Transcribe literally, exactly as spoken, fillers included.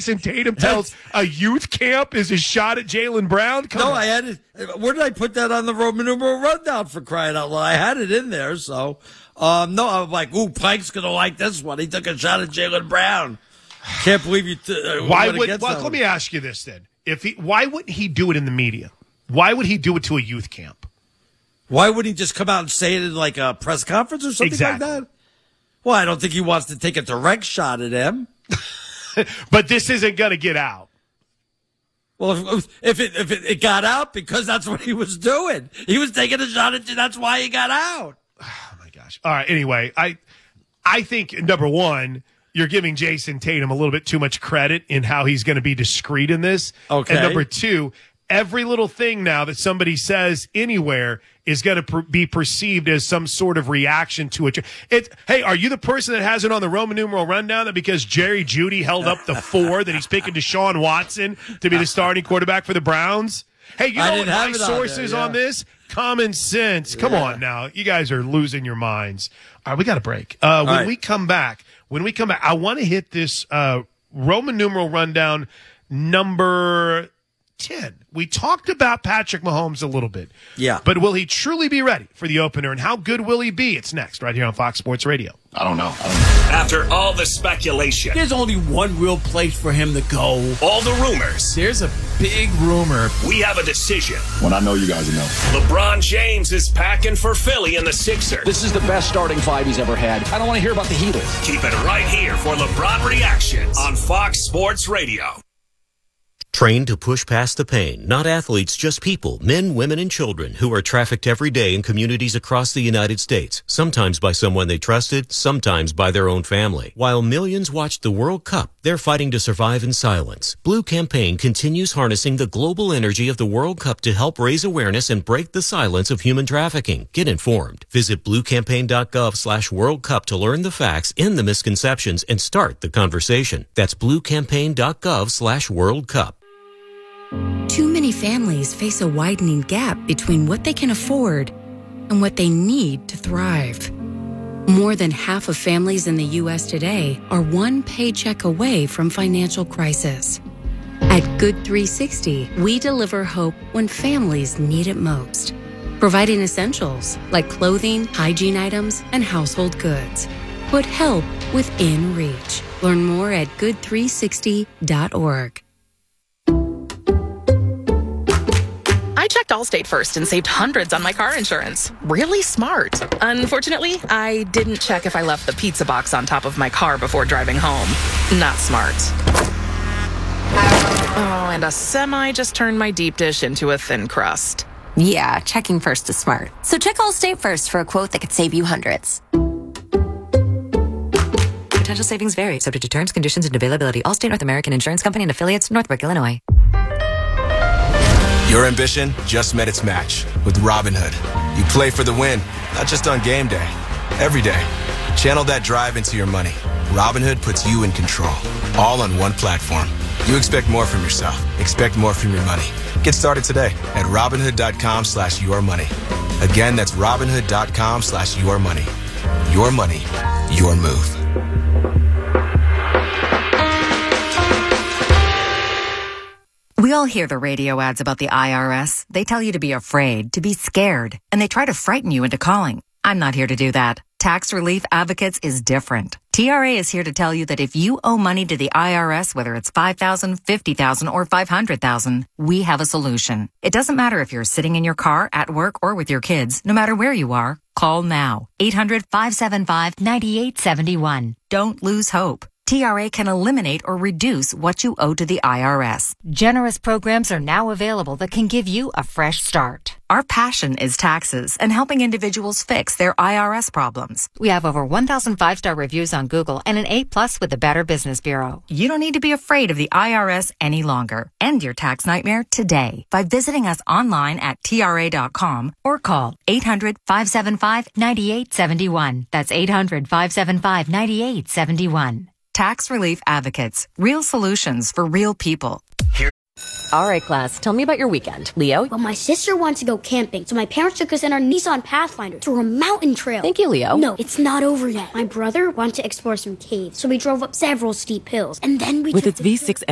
Jason Tatum tells a youth camp is a shot at Jaylen Brown? Come no, on. I had it. Where did I put that on the Roman numeral rundown, for crying out loud? I had it in there, so. Um, no, I'm like, ooh, Pike's going to like this one. He took a shot at Jaylen Brown. Can't believe you. T- uh, why would? Well, let me ask you this then: If he, why wouldn't he do it in the media? Why would he do it to a youth camp? Why wouldn't he just come out and say it in like a press conference or something exactly. like that? Well, I don't think he wants to take a direct shot at him. But this isn't going to get out. Well, if, if it if it, it got out because that's what he was doing, he was taking a shot at you. That's why he got out. Oh my gosh! All right. Anyway, I I think number one, you're giving Jason Tatum a little bit too much credit in how he's going to be discreet in this. Okay. And number two, every little thing now that somebody says anywhere is going to per- be perceived as some sort of reaction to it. It's, hey, are you the person that has it on the Roman numeral rundown that because Jerry Jeudy held up the four that he's picking Deshaun Watson to be the starting quarterback for the Browns? Hey, you know what my sources on, yeah. on this? Common sense. Come yeah. on now. You guys are losing your minds. All right, we got a break. Uh, when right. we come back, when we come back, I want to hit this uh, Roman numeral rundown number ten. We talked about Patrick Mahomes a little bit. Yeah. But will he truly be ready for the opener, and how good will he be? It's next, right here on Fox Sports Radio. I don't know. I don't know. After all the speculation, there's only one real place for him to go. All the rumors. There's a big rumor. We have a decision. When I know, you guys know. LeBron James is packing for Philly and the Sixers. This is the best starting five he's ever had. I don't want to hear about the Heatles. Keep it right here for LeBron Reactions on Fox Sports Radio. Trained to push past the pain, not athletes, just people, men, women, and children who are trafficked every day in communities across the United States, sometimes by someone they trusted, sometimes by their own family. While millions watched the World Cup, they're fighting to survive in silence. Blue Campaign continues harnessing the global energy of the World Cup to help raise awareness and break the silence of human trafficking. Get informed. Visit bluecampaign.gov slash World Cup to learn the facts, end the misconceptions, and start the conversation. That's bluecampaign.gov slash World Cup. Too many families face a widening gap between what they can afford and what they need to thrive. More than half of families in the U S today are one paycheck away from financial crisis. At Good three sixty, we deliver hope when families need it most, providing essentials like clothing, hygiene items, and household goods. Put help within reach. Learn more at good three sixty dot org. I checked Allstate first and saved hundreds on my car insurance. Really smart. Unfortunately, I didn't check if I left the pizza box on top of my car before driving home. Not smart. Oh, and a semi just turned my deep dish into a thin crust. Yeah, checking first is smart. So check Allstate first for a quote that could save you hundreds. Potential savings vary, subject to terms, conditions, and availability. Allstate North American Insurance Company and affiliates, Northbrook, Illinois. Your ambition just met its match with Robinhood. You play for the win, not just on game day, every day. Channel that drive into your money. Robinhood puts you in control, all on one platform. You expect more from yourself. Expect more from your money. Get started today at Robinhood.com slash your money. Again, that's Robinhood.com slash your money. Your money, your move. We all hear the radio ads about the I R S. They tell you to be afraid, to be scared, and they try to frighten you into calling. I'm not here to do that. Tax Relief Advocates is different. T R A is here to tell you that if you owe money to the I R S, whether it's five thousand dollars, fifty thousand dollars, or five hundred thousand dollars, we have a solution. It doesn't matter if you're sitting in your car, at work, or with your kids. No matter where you are, call now. eight hundred, five seven five, nine eight seven one. Don't lose hope. T R A can eliminate or reduce what you owe to the I R S. Generous programs are now available that can give you a fresh start. Our passion is taxes and helping individuals fix their I R S problems. We have over one thousand five-star reviews on Google and an A plus with the Better Business Bureau. You don't need to be afraid of the I R S any longer. End your tax nightmare today by visiting us online at T R A dot com or call eight hundred, five seven five, nine eight seven one. That's eight hundred, five seven five, nine eight seven one. Tax Relief Advocates. Real solutions for real people. All right, class, tell me about your weekend. Leo? Well, my sister wants to go camping, so my parents took us in our Nissan Pathfinder through a mountain trail. Thank you, Leo. No, it's not over yet. My brother wanted to explore some caves, so we drove up several steep hills, and then we With took its V six